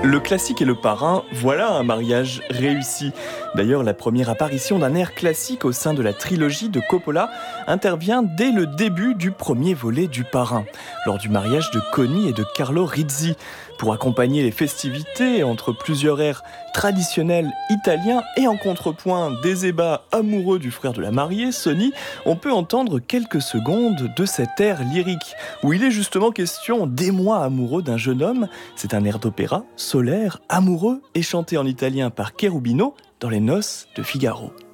Le classique et le parrain, voilà un mariage réussi. D'ailleurs, la première apparition d'un air classique au sein de la trilogie de Coppola intervient dès le début du premier volet du Parrain, lors du mariage de Connie et de Carlo Rizzi. Pour accompagner les festivités entre plusieurs airs traditionnels italiens et en contrepoint des ébats amoureux du frère de la mariée, Sonny, on peut entendre quelques secondes de cet air lyrique, où il est justement question d'émoi amoureux d'un jeune homme. C'est un air d'opéra, solaire, amoureux et chanté en italien par Cherubino dans les Noces de Figaro.